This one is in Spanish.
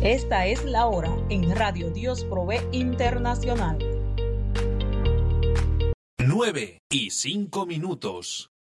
Esta es la hora en Radio Dios Provee Internacional. 9:05.